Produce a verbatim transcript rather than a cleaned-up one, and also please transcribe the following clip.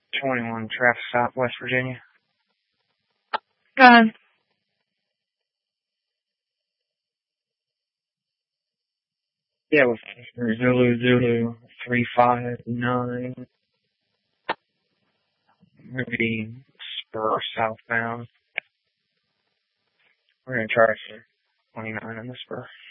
twenty-one traffic stop, West Virginia. Go ahead. Yeah, with Zulu Zulu three five nine. Maybe Spur southbound. We're gonna charge you twenty-nine on the Spur.